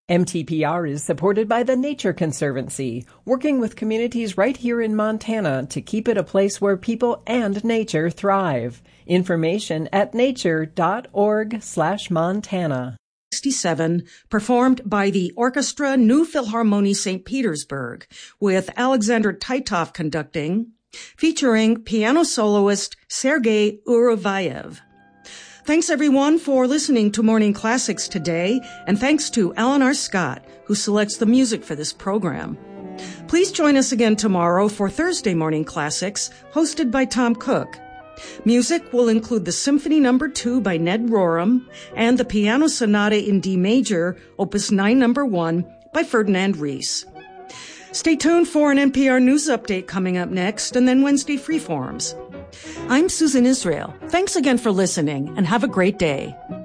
MTPR is supported by the Nature Conservancy, working with communities right here in Montana to keep it a place where people and nature thrive. Information at nature.org/Montana. 67, performed by the Orchestra New Philharmonie St. Petersburg, with Alexander Titov conducting, featuring piano soloist Sergei Urovayev. Thanks, everyone, for listening to Morning Classics today, and thanks to Alan R. Scott, who selects the music for this program. Please join us again tomorrow for Thursday Morning Classics, hosted by Tom Cook. Music will include the Symphony No. 2 by Ned Rorem and the Piano Sonata in D Major, Opus 9 No. 1 by Ferdinand Ries. Stay tuned for an NPR News Update coming up next, and then Wednesday Freeforms. I'm Susan Israel. Thanks again for listening, and have a great day.